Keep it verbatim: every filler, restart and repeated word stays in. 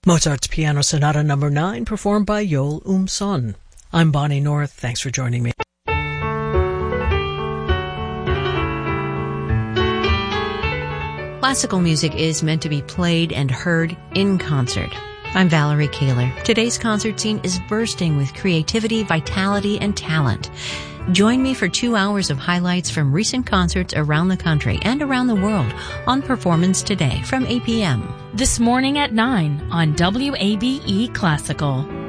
Mozart's Piano Sonata Number nine, performed by Joel Umson. I'm Bonnie North. Thanks for joining me. Classical music is meant to be played and heard in concert. I'm Valerie Kaler. Today's concert scene is bursting with creativity, vitality, and talent. Join me for two hours of highlights from recent concerts around the country and around the world on Performance Today from eight p.m. This morning at nine on W A B E Classical.